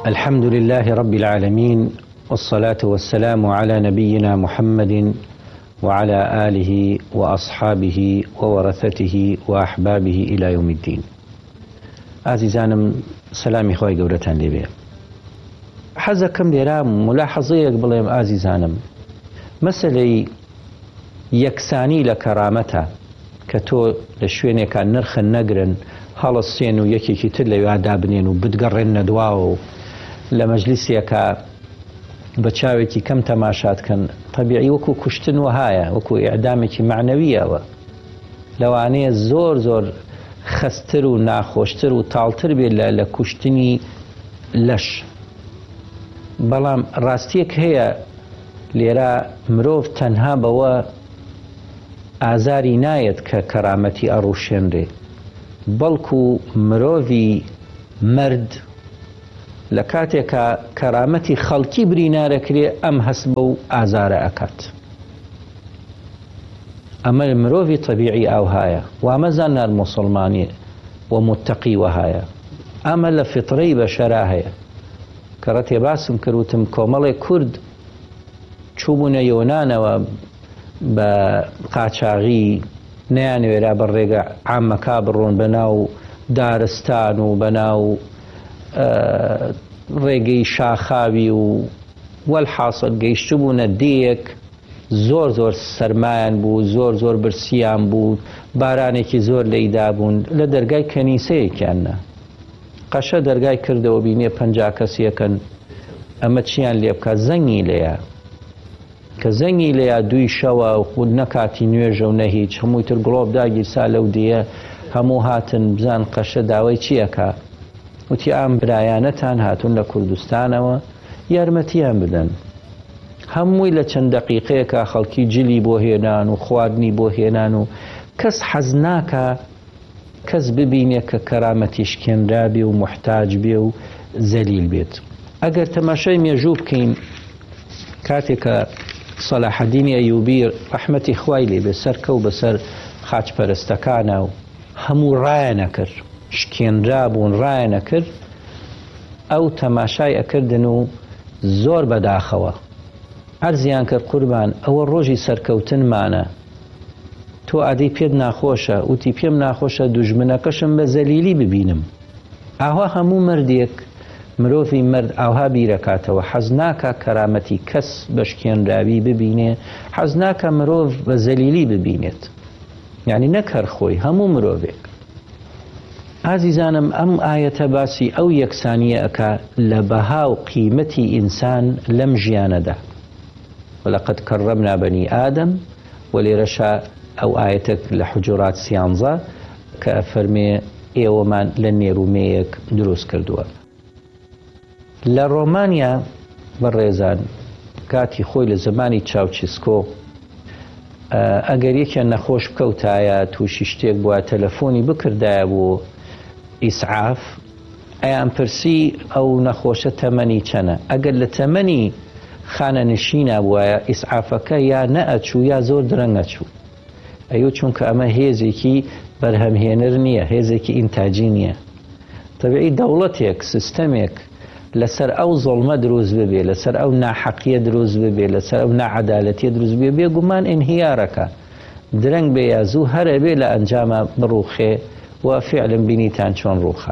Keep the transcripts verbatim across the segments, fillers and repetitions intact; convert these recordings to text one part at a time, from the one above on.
الحمد لله رب العالمين والصلاة والسلام على نبينا محمد وعلى آله وأصحابه وورثته وأحبابه إلى يوم الدين. عزيزانم سلامي خوي قورتان لي بيه. حەزە کەم لێرە ملاحەزەیەک بڵێم ئازیزانم، مەسەلەی یەکسانی لە کەرامەتە کە تۆ لە شوێنێکە نرخن نەگرن هەڵەستێن و یەکێکی تر لەوێ دابنێن و بتگەڕێنە دواوە و لە مەجلیسێکە بە چاوێکی کەم تەماشاتکەن، تەبیعی وەکو کوشتن وهایە، وەکو ئیعدامێکی معنەویەوە، لەوانەیە زۆر زۆر خەستر و ناخۆشتر و تاڵتر بێت لە کوشتنی لەش. بەڵام ڕاستیەک هەیە لێرە مرۆڤ تەنها بەوە ئازاری نایەت کە کەرامەتی ئەڕوشێنرێ، بەڵکو مرۆڤی مرد لە کاتێکە کەرامەتی خەڵکی برینارەکرێ ئەم هەست بە و ئازارە ئەکات. ئەمە مرۆڤی تەبیعی ئەوهایە، وامەزانار موسڵمانی و متەقی وهایە، ئەمە لە فیترەی بەشەرا هەیە. کە ڕەتێ باسم کردوتم کۆمەڵێک کورد چووبوونە یۆنانەوە بە قاچاغی، نەیانوێرا بە ڕێگە عامەکە بڕۆن بە ناو دارستان و بە ناو ڕێگەی شاخاوی و وەلحاصل گەیشت بوونە دێک، زۆر زۆر سەرمایان بوو، زۆر زۆر برسیان بوو، بارانێکی زۆر لەیدا بوون، لە دەرگای کەنیسەیەکیانە قەشە دەرگای کردەوە بینێ پەنجا کەسیەکەن، ئەمە چیان لێ بکات؟ زەنگی لێیە، کە زەنگی لێیە دوی شەوە خود نەکاتی نوێژە و نە هیچ، هەمووی تر گڵۆب داگیرسا لەو دیە، هەموو هاتن بزان قەشە داوای چیەکە، وتی ئام برایانەتان هاتون لە کوردستانەوە یارمەتیان بدەن. هەمووی لە چەند دەقیقەیەکە خەڵکی جلی بۆ هێنان و خواردنی بۆ هێنان و کەس حەز ناکە کەس ببینێ کە کەرامەتی شکێنرا بێ و محتاج بێ و زەلیل بێت. ئەگەر تەماشای مێژوو بکەین کاتێکە سەلاحەدینی ئەیوبی ڕەحمەتی خوای لێ بێ سەرکەوت بەسەر خاچپەرستەکانە و هەموو ڕایەنەکرد، شکێنرا بوون ڕایەنەکرد، ئەو تەماشای ئەکردن و زۆر بەداخەوە عەرزیان کرد قوربان ئەوە ڕۆژی سەرکەوتنمانە، تۆ ئادەی پێت ناخۆشە، وتی پێم ناخۆشە دوژمنەکەشم بە زەلیلی ببینم. ئاوا هەموو مردێک مرۆڤی مرد ئاوها بیرەکاتەوە، حەز ناکە کەرامەتی کەس بە شکێنراوی ببینێ، حەز ناکە مرۆڤ بە زەلیلی ببینێت، یعنی نەکەر خۆی هەموو مرۆڤێک. ئازیزانم ئەم ئایەتە باسی ئەو یەکسانیە ئەکا لە بەها و قیمەتی ئینسان لەم ژیانەدا. وەلەقەد کەڕەمنا بەنی ئادەم، و لێرەشە ئەو ئایەتێک لە حجورات سیانزە کە فەرمێ ئێوەمان لە نێرومەیەک دروست کردووە. لە ڕۆمانیا بەڕێزان کاتی خۆی لە زمانی چاوچیسکۆ ئەگەر یەکیان نەخۆش بکەوتایە تووشی شتێک بووە تەلەفۆنی بکردایە بۆ ئیسعاف، ئەیان پرسی ئەو نەخۆشە تەمەنی چەنە؟ ئەگەر لە تەمەنی خانە نشینە بووایە ئیسعافەکە یا نەئەچوو یا زۆر درەنگە چوو. ئەیو چونکە ئەمە هێزێکی بەرهەمهێنەر نییە، هێزێکی ئینتاجی نییە. تەبیعی دەوڵەتێک سیستەمێک لەسەر ئەو زۆڵمە دروست ببێ، لەسەر ئەو ناحەقیە دروست ببێ، لەسەر ئەو ناعەدالەتیە دروست بێ، بێگومان ئینهیارەکە درەنگ بێ یا زوو هەرە بێ لە ئەنجامە بڕوخێ و فعلم بینیتان چۆن ڕوخە.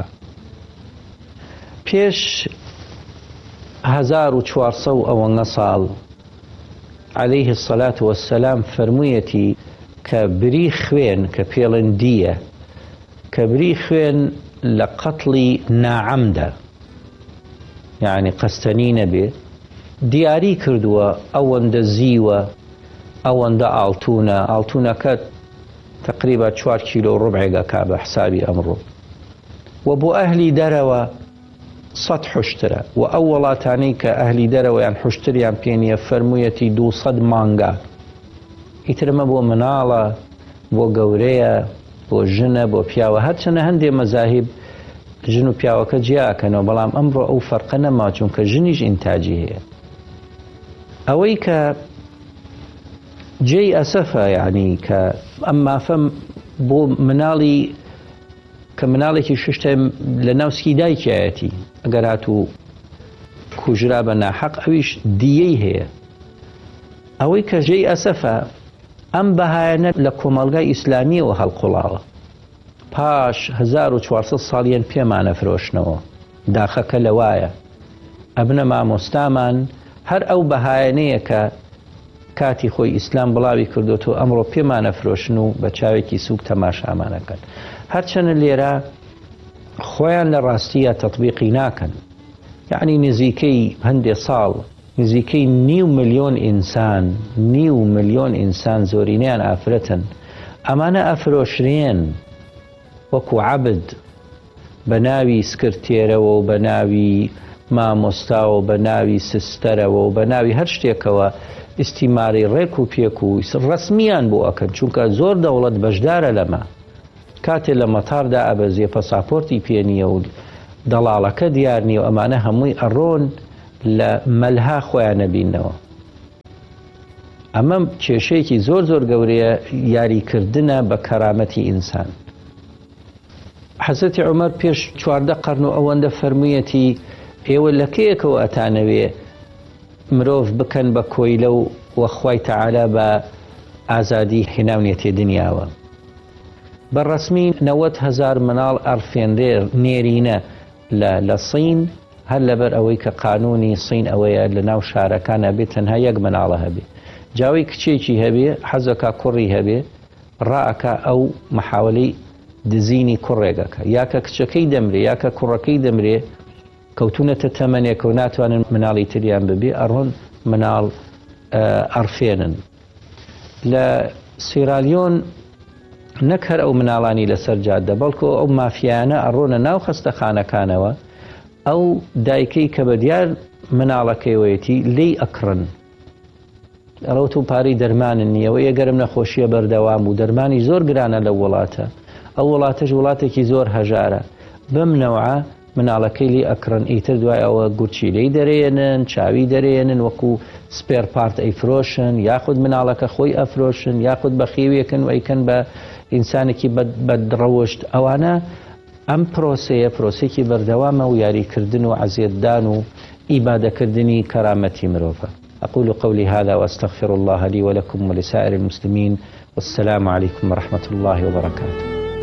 پێش هەزار و چوارسە و ئەوەنگە ساڵ عەلەیه السەلات وەسسەلام فەرموویەتی کە بری خوێن کە پێڵن دیە، کە بری خوێن لە قەتڵی ناعەمدە، یعنی قەستەنی نەبێ، دیاری کردووە ئەوەندە زیوە، ئەوەندە ئاڵتونە، ئاڵتونەکە تقریبا چوار کیلۆ ڕوبعێگەکا بە حسابی ئەمڕۆ، و بۆ ئەهلی دەرەوە سەد حوشترە، و ئەو وڵاتانەی کە ئەهلی دەرەوەیان حوشتریان پێنیە فەرموویەتی دووسەد مانگا. ئیترمە بۆ مناڵە، بۆ گەورەیە، بۆ ژنە، بۆ پیاوە، هەرچەنە هەندێ مەزاهیب ژن و پیاوەکە جیاکەنەوە، بەڵام ئەمڕۆ ئەو فەرقە نەما چونکە ژنیش ئینتاجی هەیە. ئەوەی کە جێی ئەسەفە، یعنی کە ئەم مافەم بۆ مناڵی کە مناڵێکی ششتە لە ناوسکی دایکایەتی ئەگەر هاتوو کوژرا بە ناحەق ئەویش دیەی هەیە. ئەوەی کە ژێی ئەسەفە ئەم بەهایەنە لە کۆمەڵگای ئیسلامیەوە هەڵقوڵاوە. پاش هەزار و چوارسەد ساڵیان پێمانە فرۆشنەوە، داخەکە لەوایە. ئەبنە مامۆستامان هەر ئەو بەهایەنەیە کە کاتی خۆی ئیسلام بڵاوی کردوتەوە ئەمڕۆ پێمانە فرۆشن و بە چاوێکی سووک تەماشامانەکەن. هەرچەنە لێرە خۆیان لە ڕاستیە تەطبیقی ناکەن. یعنی نزیکەی هەندێ ساڵ نزیکەی نیو ملیۆن ئینسان نیو ملیۆن ئینسان زۆرینەیان ئافرەتن، ئەمانە ئەفرۆشرێن وەکو عەبد بە ناوی سکرتێرەوە و بە ناوی مامۆستاوە و بە ناوی سستەرەوە و بە ناوی هەر شتێکەوە ئیستیماری ڕێک و پێک و ڕسمیان بۆ ئەکەن، چونکە زۆر دەوڵەت بەشدارە لەمە. کاتێ لە مەتاردا ئەبەزیە پەساپۆرتی پێنیە و دەڵاڵەکە دیار نیە و ئەمانە هەمووی ئەڕۆن لە مەلها خۆیان نەبینەوە. ئەمە کێشەیەکی زۆر زۆر گەورەیە یاریکردنە بە کەرامەتی ئینسان. حەزرەتی عومەر پێش چواردە قەرن و ئەوەندە فەرموویەتی ئێوە لە کەیەکەوە ئەتانەوێ مرۆڤ بکەن بە کۆیلە و وەخوای تەعالا بە ئازادی هێناونێتێ دنیاوە. بەڕەسمی نەوەت هەزار مناڵ ئەرفێندێر نێرینە لە سین، هەر لەبەر ئەوەی کە قانونی سین ئەوەیە لە ناو شارەکانە بێت تەنها یەک مناڵە هەبێ. جاوی کچێکی هەبێ حەزەکە کوڕی هەبێ ڕائەکە ئەو محاولەی دزینی کوڕێگەکە، یاکە کچەکەی دەمرێ یاکە کوڕەکەی دەمرێ، کەوتونەتە تەمەنێکە و ناتوانن مناڵی تریان ببێ، ئەڕۆن مناڵ ئەرفێنن. لە سیرالیۆن نەک هەر ئەو مناڵانی لەسەر جادە بەڵکو ئەو مافیانە ئەڕۆنە ناو خەستەخانەکانەوە، ئەو دایکەی کە بە دیار مناڵەکەیەوەیەتی لی ئەکڕن، ئەڕۆت و پارەی دەرمانن نییەوە ئەگەرم نەخۆشیە بەردەوام و دەرمانی زۆر گرانە لە وڵاتە، ئەو وڵاتەش وڵاتێکی زۆر هەژارە، بەم نەوعە مناڵەکەی لی ئەکڕن، ئیتر دوای ئەوە گورچی لی دەرێنن، چاوی دەرێنن، وەکو سپێر پارت ئەیفرۆشن، یاخود مناڵەکە خۆی ئەفرۆشن، یاخود بە خێویەکەن و ئەیکەن بە ئینسانێکی بەدڕەوشت. ئەوانە ئەم پرۆسەیە پرۆسێکی بەردەوامە و یاریکردن و عەزیەتدان و ئیبادەکردنی کەرامەتی مرۆڤە. أقول قولي هذا وأستغفر الله لي ولكم ولسائر المسلمين والسلام عليكم ورحمة الله وبركاته.